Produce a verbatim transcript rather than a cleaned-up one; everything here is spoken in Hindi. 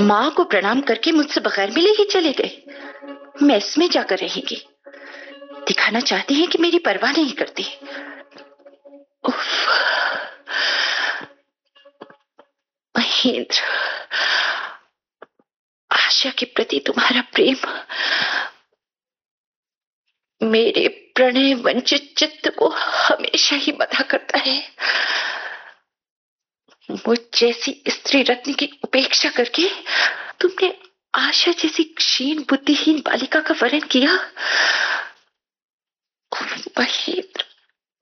माँ को प्रणाम करके मुझसे बगैर मिले ही चले गए। मेस में जाकर रहेंगे। दिखाना चाहती हैं कि मेरी परवाह नहीं करती। उफ। महेंद्र, आशा के प्रति तुम्हारा प्रेम मेरे प्रणय वंचित चित्त को हमेशा ही बधा करता है। मुझ जैसी स्त्री रत्न की उपेक्षा करके तुमने आशा जैसी क्षीण बुद्धिहीन बालिका का वरण किया। वही